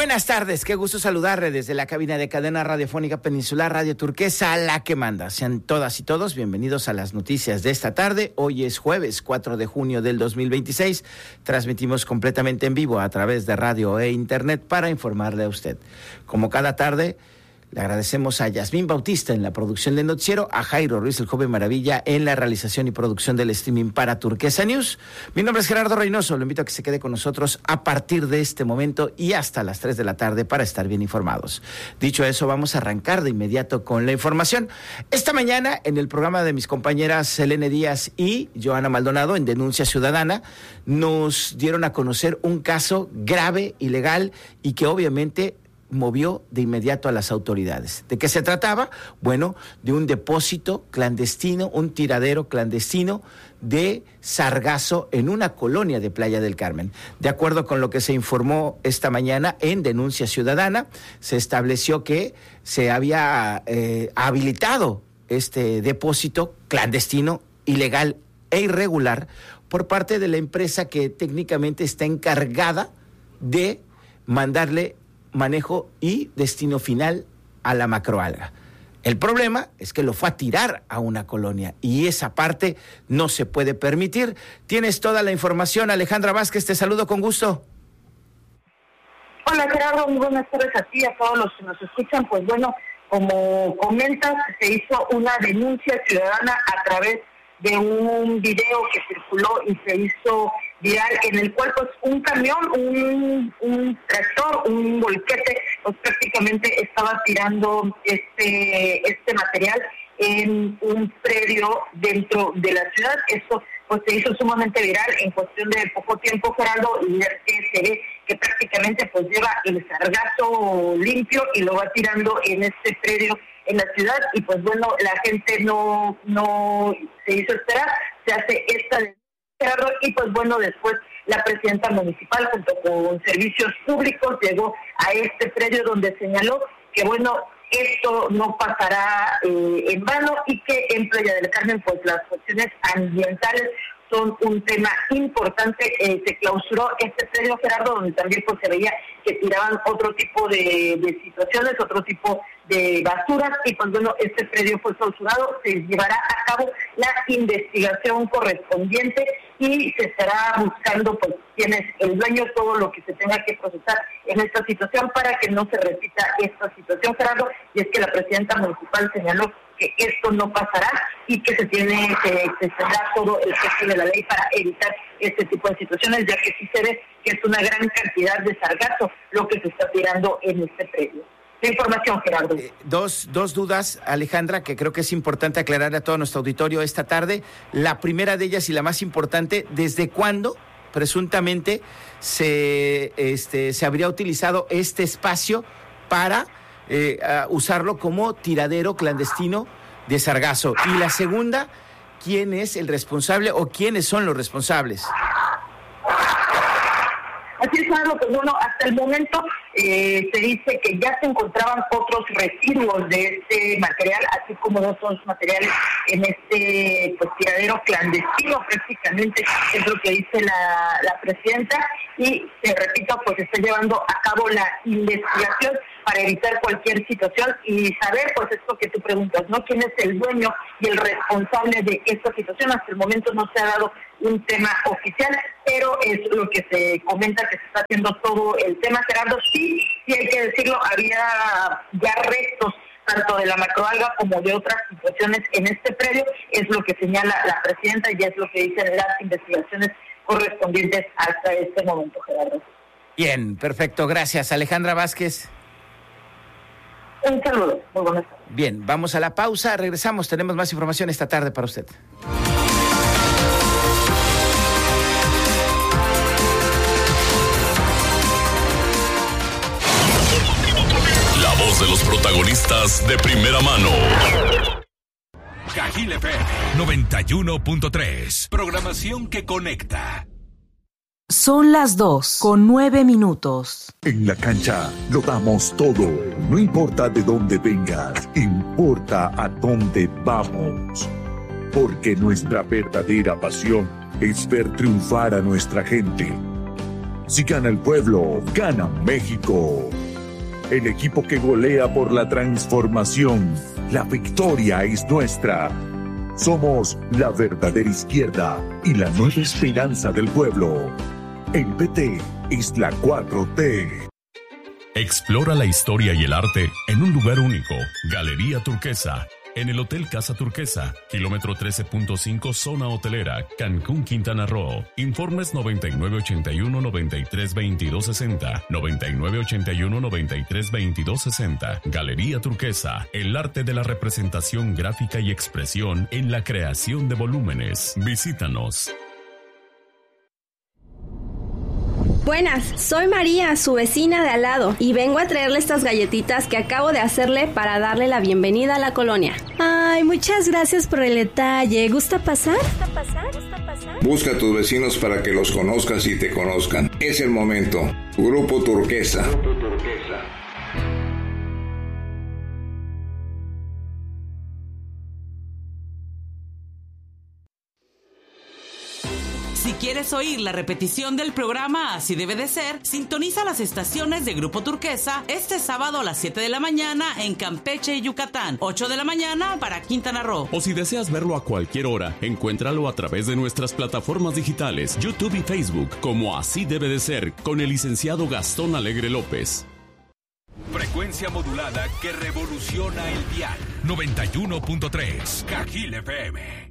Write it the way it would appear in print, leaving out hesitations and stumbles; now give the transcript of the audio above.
Buenas tardes, qué gusto saludarle desde la cabina de cadena radiofónica Peninsular Radio Turquesa, la que manda. Sean todas y todos bienvenidos a las noticias de esta tarde. Hoy es jueves 4 de junio del 2026. Transmitimos completamente en vivo a través de radio e internet para informarle a usted. Como cada tarde, le agradecemos a Yasmín Bautista en la producción del noticiero, a Jairo Ruiz, el joven maravilla, en la realización y producción del streaming para Turquesa News. Mi nombre es Gerardo Reynoso, lo invito a que se quede con nosotros a partir de este momento y hasta las 3 de la tarde para estar bien informados. Dicho eso, vamos a arrancar de inmediato con la información. Esta mañana, en el programa de mis compañeras Selene Díaz y Joana Maldonado, en Denuncia Ciudadana, nos dieron a conocer un caso grave, ilegal y que obviamente movió de inmediato a las autoridades. ¿De qué se trataba? Bueno, de un depósito clandestino, un tiradero clandestino de sargazo en una colonia de Playa del Carmen. De acuerdo con lo que se informó esta mañana en Denuncia Ciudadana, se estableció que se había habilitado este depósito clandestino, ilegal e irregular por parte de la empresa que técnicamente está encargada de mandarle manejo y destino final a la macroalga. El problema es que lo fue a tirar a una colonia y esa parte no se puede permitir. Tienes toda la información, Alejandra Vázquez, te saludo con gusto. Hola Gerardo, muy buenas tardes a ti y a todos los que nos escuchan. Pues bueno, como comentas, se hizo una denuncia ciudadana a través de un video que circuló y se hizo viral, en el cual pues un camión, un tractor, un volquete, pues prácticamente estaba tirando este material en un predio dentro de la ciudad. Esto pues se hizo sumamente viral en cuestión de poco tiempo, Gerardo, y se ve que prácticamente pues lleva el sargazo limpio y lo va tirando en este predio en la ciudad, y pues bueno, la gente no se hizo esperar, se hace esta denuncia, y pues bueno, después la presidenta municipal junto con servicios públicos llegó a este predio donde señaló que bueno, esto no pasará en vano y que en Playa del Carmen pues las cuestiones ambientales son un tema importante. Se clausuró este predio, Gerardo, donde también pues se veía que tiraban otro tipo de situaciones, otro tipo de basuras, y pues bueno, este predio fue clausurado. Se llevará a cabo la investigación correspondiente y se estará buscando pues quién es el dueño, todo lo que se tenga que procesar en esta situación para que no se repita esta situación, Gerardo. Y es que la presidenta municipal señaló que esto no pasará y que se tendrá todo el gesto de la ley para evitar este tipo de situaciones, ya que sí se ve que es una gran cantidad de sargazo lo que se está tirando en este predio. La información, Gerardo. Dos dudas, Alejandra, que creo que es importante aclarar a todo nuestro auditorio esta tarde. La primera de ellas y la más importante, ¿desde cuándo presuntamente se habría utilizado este espacio para usarlo como tiradero clandestino de sargazo? Y la segunda, ¿quién es el responsable o quiénes son los responsables? Así es, algo que bueno, hasta el momento se dice que ya se encontraban otros residuos de este material, así como otros materiales en este pues tiradero clandestino, prácticamente es lo que dice la presidenta, y se repito, pues se está llevando a cabo la investigación para evitar cualquier situación y saber, pues esto que tú preguntas, ¿no? ¿Quién es el dueño y el responsable de esta situación? Hasta el momento no se ha dado un tema oficial, pero es lo que se comenta, que se está haciendo todo el tema, Gerardo. Sí hay que decirlo, había ya restos tanto de la macroalga como de otras situaciones en este predio, es lo que señala la presidenta y es lo que dicen las investigaciones correspondientes hasta este momento, Gerardo. Bien, perfecto, gracias, Alejandra Vázquez. Un saludo, muy buenas tardes. Bien, vamos a la pausa, regresamos, tenemos más información esta tarde para usted. La voz de los protagonistas de primera mano. Cajil FM 91.3. Programación que conecta. Son las 2:09. En la cancha lo damos todo. No importa de dónde vengas, importa a dónde vamos. Porque nuestra verdadera pasión es ver triunfar a nuestra gente. Si gana el pueblo, gana México. El equipo que golea por la transformación. La victoria es nuestra. Somos la verdadera izquierda y la nueva esperanza del pueblo. El PT es la 4T. Explora la historia y el arte en un lugar único. Galería Turquesa. En el Hotel Casa Turquesa, kilómetro 13.5, zona hotelera, Cancún, Quintana Roo. Informes 9981-932260, 9981-932260. Galería Turquesa, el arte de la representación gráfica y expresión en la creación de volúmenes. Visítanos. Buenas, soy María, su vecina de al lado, y vengo a traerle estas galletitas que acabo de hacerle para darle la bienvenida a la colonia. Ay, muchas gracias por el detalle. ¿Gusta pasar? Busca a tus vecinos para que los conozcas y te conozcan. Es el momento. Grupo Turquesa. Si quieres oír la repetición del programa Así Debe de Ser, sintoniza las estaciones de Grupo Turquesa este sábado a las 7 de la mañana en Campeche y Yucatán, 8 de la mañana para Quintana Roo. O si deseas verlo a cualquier hora, encuéntralo a través de nuestras plataformas digitales, YouTube y Facebook, como Así Debe de Ser, con el licenciado Gastón Alegre López. Frecuencia modulada que revoluciona el dial. 91.3 Cajil FM.